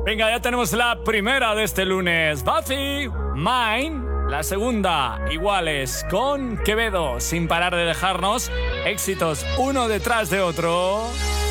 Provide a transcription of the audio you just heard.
Venga, ya tenemos la primera de este lunes. Buffy, Mine. La segunda, iguales, con Quevedo, sin parar de dejarnos éxitos uno detrás de otro.